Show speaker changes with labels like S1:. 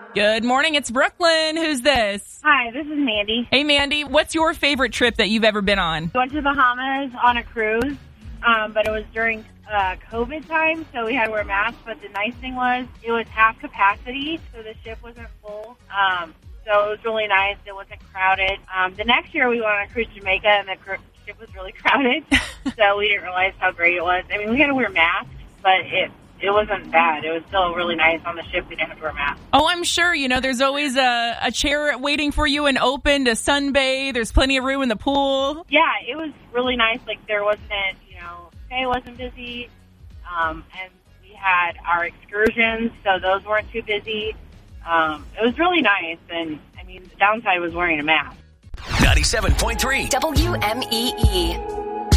S1: Good morning. It's Brooklyn. Who's this?
S2: Hi, this is Mandy.
S1: Hey, Mandy. What's your favorite trip that you've ever been on?
S2: We went to the Bahamas on a cruise, but it was during COVID time, so we had to wear masks. But the nice thing was it was half capacity, so the ship wasn't full. So it was really nice. It wasn't crowded. The next year we went on a cruise to Jamaica, and the ship was really crowded, so we didn't realize how great it was. I mean, we had to wear masks, but it wasn't bad. It was still really nice on the ship. We didn't have to wear masks.
S1: Oh, I'm sure. You know, there's always a chair waiting for you and open to sunbathe. There's plenty of room in the pool.
S2: Yeah, it was really nice. Like, there wasn't, it wasn't busy. And we had our excursions, so those weren't too busy. It was really nice. And, I mean, the downside was wearing a mask.
S3: 97.3
S4: WMEE.